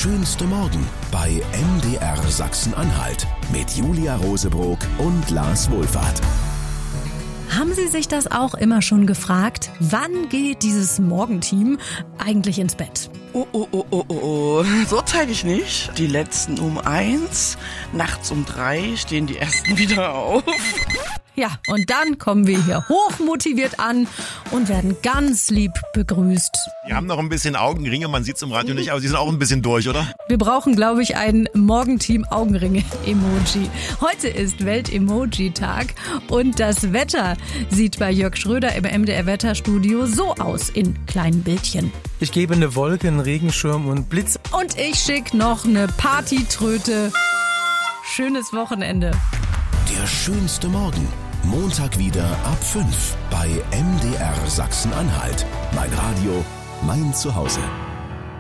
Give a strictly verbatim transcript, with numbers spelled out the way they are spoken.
schönste Morgen bei M D R Sachsen-Anhalt mit Julia Rosebrock und Lars Wohlfahrt. Haben Sie sich das auch immer schon gefragt? Wann geht dieses Morgenteam eigentlich ins Bett? Oh, oh, oh, oh, oh, oh. So zeitig nicht. Die letzten um eins, nachts um drei stehen die ersten wieder auf. Ja, und dann kommen wir hier hochmotiviert an und werden ganz lieb begrüßt. Die haben noch ein bisschen Augenringe, man sieht es im Radio nicht, aber sie sind auch ein bisschen durch, oder? Wir brauchen, glaube ich, ein Morgenteam-Augenringe-Emoji. Heute ist Welt-Emoji-Tag und das Wetter sieht bei Jörg Schröder im M D R-Wetterstudio so aus in kleinen Bildchen. Ich gebe eine Wolke, einen Regenschirm und Blitz. Und ich schicke noch eine Partytröte. Schönes Wochenende. Der schönste Morgen. Montag wieder ab fünf bei M D R Sachsen-Anhalt. Mein Radio, mein Zuhause.